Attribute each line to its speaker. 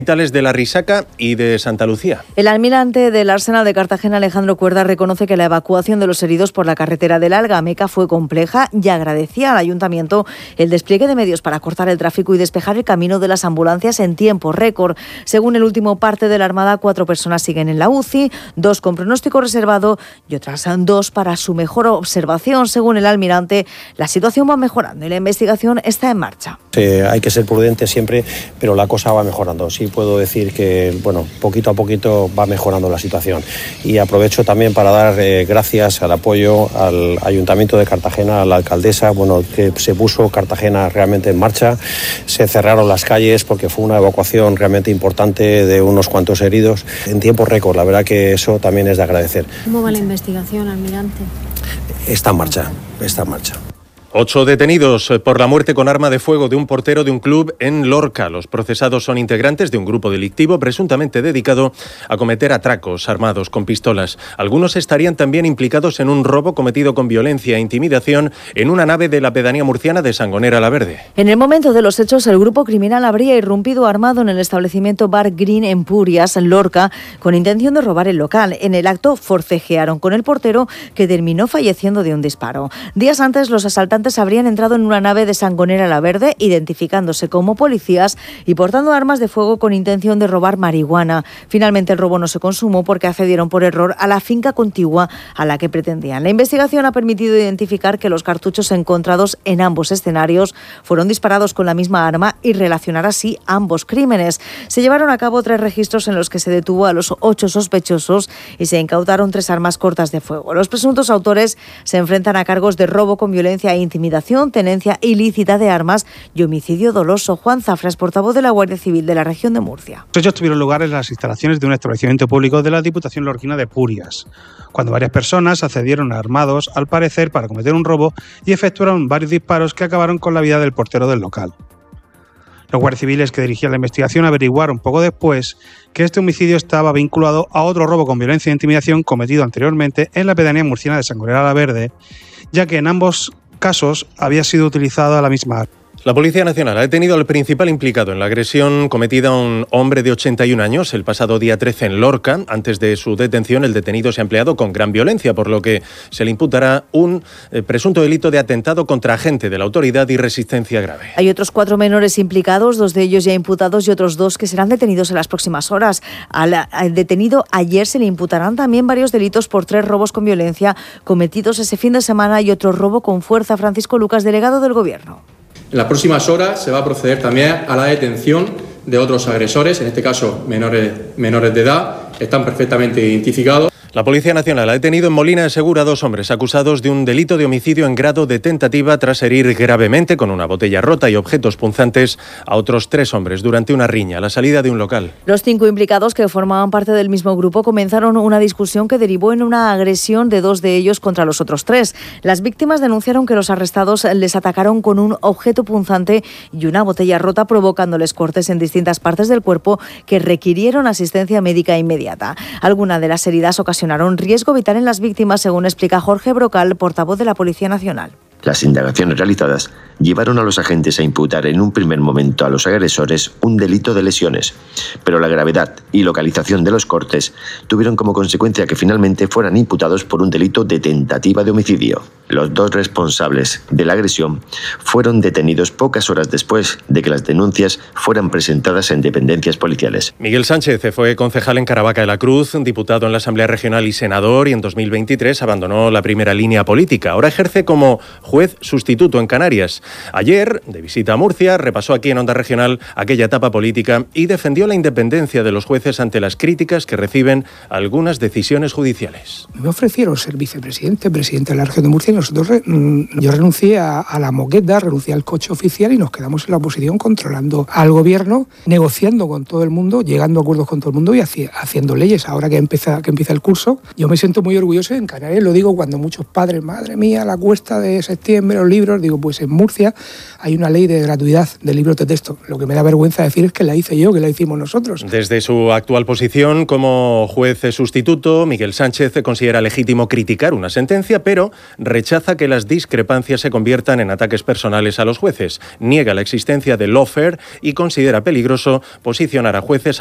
Speaker 1: De la Risaca y de Santa Lucía.
Speaker 2: El almirante del Arsenal de Cartagena, Alejandro Cuerda, reconoce que la evacuación de los heridos por la carretera del Alga-Meca fue compleja y agradecía al ayuntamiento el despliegue de medios para cortar el tráfico y despejar el camino de las ambulancias en tiempo récord. Según el último parte de la Armada, 4 personas siguen en la UCI, 2 con pronóstico reservado y otras 2 para su mejor observación. Según el almirante, la situación va mejorando y la investigación está en marcha.
Speaker 3: Hay que ser prudente siempre, pero la cosa va mejorando. Sí puedo decir que, poquito a poquito va mejorando la situación. Y aprovecho también para dar gracias al apoyo al Ayuntamiento de Cartagena, a la alcaldesa, que se puso Cartagena realmente en marcha. Se cerraron las calles porque fue una evacuación realmente importante de unos cuantos heridos en tiempo récord. La verdad que eso también es de agradecer.
Speaker 4: ¿Cómo va la investigación, almirante?
Speaker 3: Está en marcha, está en marcha.
Speaker 1: 8 detenidos por la muerte con arma de fuego de un portero de un club en Lorca. Los procesados son integrantes de un grupo delictivo presuntamente dedicado a cometer atracos armados con pistolas. Algunos estarían también implicados en un robo cometido con violencia e intimidación en una nave de la pedanía murciana de Sangonera la Verde.
Speaker 2: En el momento de los hechos, el grupo criminal habría irrumpido armado en el establecimiento Bar Green en Purias, en Lorca, con intención de robar el local. En el acto forcejearon con el portero, que terminó falleciendo de un disparo. Días antes, los asaltantes habrían entrado en una nave de Sangonera la Verde, identificándose como policías y portando armas de fuego con intención de robar marihuana. Finalmente el robo no se consumó porque accedieron por error a la finca contigua a la que pretendían. La investigación ha permitido identificar que los cartuchos encontrados en ambos escenarios fueron disparados con la misma arma y relacionar así ambos crímenes. Se llevaron a cabo 3 registros en los que se detuvo a los 8 sospechosos y se incautaron 3 armas cortas de fuego. Los presuntos autores se enfrentan a cargos de robo con violencia e intimidación, tenencia ilícita de armas y homicidio doloso. Juan Zafras, portavoz de la Guardia Civil de la región de Murcia.
Speaker 5: Los hechos tuvieron lugar en las instalaciones de un establecimiento público de la Diputación lorquina de Purias, cuando varias personas accedieron armados, al parecer, para cometer un robo y efectuaron varios disparos que acabaron con la vida del portero del local. Los guardias civiles que dirigían la investigación averiguaron poco después que este homicidio estaba vinculado a otro robo con violencia e intimidación cometido anteriormente en la pedanía murciana de Sangonera la Verde, ya que en ambos casos había sido utilizada la misma arma.
Speaker 1: La Policía Nacional ha detenido al principal implicado en la agresión cometida a un hombre de 81 años el pasado día 13 en Lorca. Antes de su detención, el detenido se ha empleado con gran violencia, por lo que se le imputará un presunto delito de atentado contra agente de la autoridad y resistencia grave.
Speaker 2: Hay otros 4 menores implicados, 2 de ellos ya imputados y otros 2 que serán detenidos en las próximas horas. Al detenido ayer se le imputarán también varios delitos por 3 robos con violencia cometidos ese fin de semana y otro robo con fuerza. Francisco Lucas, delegado del Gobierno.
Speaker 6: En las próximas horas se va a proceder también a la detención de otros agresores, en este caso menores de edad, están perfectamente identificados.
Speaker 1: La Policía Nacional ha detenido en Molina de Segura 2 hombres acusados de un delito de homicidio en grado de tentativa tras herir gravemente con una botella rota y objetos punzantes a otros 3 hombres durante una riña a la salida de un local.
Speaker 2: Los 5 implicados, que formaban parte del mismo grupo, comenzaron una discusión que derivó en una agresión de 2 de ellos contra los otros 3. Las víctimas denunciaron que los arrestados les atacaron con un objeto punzante y una botella rota, provocándoles cortes en distintas partes del cuerpo que requirieron asistencia médica inmediata. Algunas de las heridas ocasionaron riesgo vital en las víctimas, según explica Jorge Brocal, portavoz de la Policía Nacional.
Speaker 7: Las indagaciones realizadas llevaron a los agentes a imputar en un primer momento a los agresores un delito de lesiones, pero la gravedad y localización de los cortes tuvieron como consecuencia que finalmente fueran imputados por un delito de tentativa de homicidio. Los 2 responsables de la agresión fueron detenidos pocas horas después de que las denuncias fueran presentadas en dependencias policiales.
Speaker 1: Miguel Sánchez fue concejal en Caravaca de la Cruz, diputado en la Asamblea Regional y senador, y en 2023 abandonó la primera línea política. Ahora ejerce como juez sustituto en Canarias. Ayer, de visita a Murcia, repasó aquí en Onda Regional aquella etapa política y defendió la independencia de los jueces ante las críticas que reciben algunas decisiones judiciales.
Speaker 8: Me ofrecieron ser vicepresidente, presidente de la región de Murcia, y yo renuncié a la moqueta, renuncié al coche oficial y nos quedamos en la oposición controlando al gobierno, negociando con todo el mundo, llegando a acuerdos con todo el mundo y haciendo leyes. Ahora que empieza el curso, yo me siento muy orgulloso en Canarias, lo digo cuando muchos padres, madre mía, la cuesta de ese septiembre, los libros, digo, pues en Murcia hay una ley de gratuidad de libros de texto. Lo que me da vergüenza decir es que la hice yo, que la hicimos nosotros.
Speaker 1: Desde su actual posición como juez sustituto, Miguel Sánchez considera legítimo criticar una sentencia, pero rechaza que las discrepancias se conviertan en ataques personales a los jueces. Niega la existencia de lawfare y considera peligroso posicionar a jueces